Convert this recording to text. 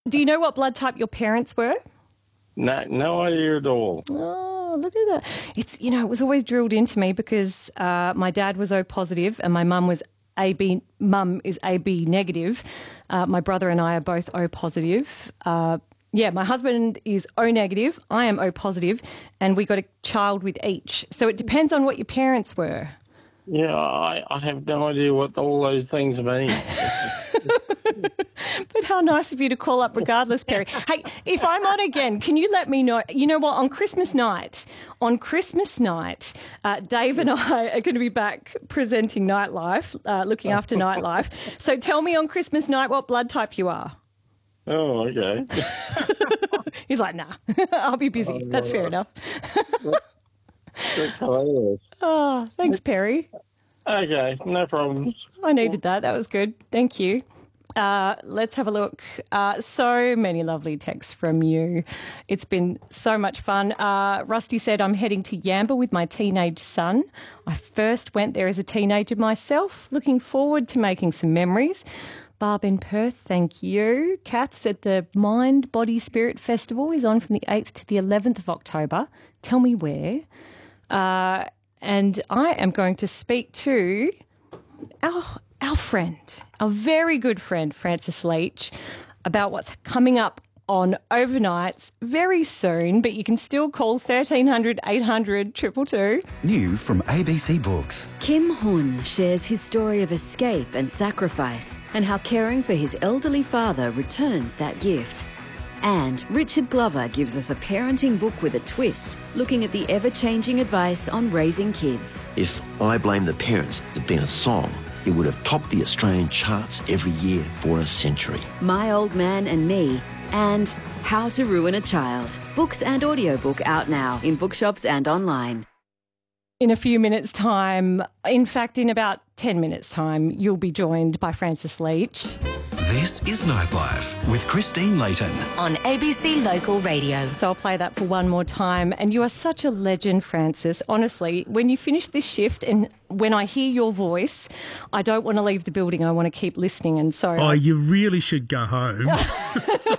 Do you know what blood type your parents were? No idea at all. Oh, look at that. It was always drilled into me because my dad was O positive and my mum is AB negative. My brother and I are both O positive. My husband is O negative. I am O positive, and we got a child with each. So it depends on what your parents were. Yeah, I have no idea what all those things mean. But how nice of you to call up regardless, Perry. Hey, if I'm on again, can you let me know? You know what? On Christmas night, Dave and I are going to be back presenting Nightlife, looking after Nightlife. So tell me on Christmas night what blood type you are. Oh, okay. He's like, nah, I'll be busy. That's fair enough. That's hilarious. Oh, thanks, Perry. Okay, no problems. I needed that. That was good. Thank you. Let's have a look. So many lovely texts from you. It's been so much fun. Rusty said, I'm heading to Yamba with my teenage son. I first went there as a teenager myself. Looking forward to making some memories. Barb in Perth, thank you. Kath said the Mind, Body, Spirit Festival is on from the 8th to the 11th of October. Tell me where. And I am going to speak to our friend, our very good friend, Francis Leach, about what's coming up on overnights very soon, but you can still call 1300 800 222. New from ABC Books. Kim Hun shares his story of escape and sacrifice and how caring for his elderly father returns that gift. And Richard Glover gives us a parenting book with a twist, looking at the ever-changing advice on raising kids. If I Blame the Parents had been a song, it would have topped the Australian charts every year for a century. My Old Man and Me, and How to Ruin a Child. Books and audiobook out now in bookshops and online. In a few minutes' time, in fact, in about 10 minutes' time, you'll be joined by Francis Leach. This is Nightlife with Christine Layton on ABC Local Radio. So I'll play that for one more time. And you are such a legend, Francis. Honestly, when you finish this shift and when I hear your voice, I don't want to leave the building. I want to keep listening. And so... Oh, you really should go home.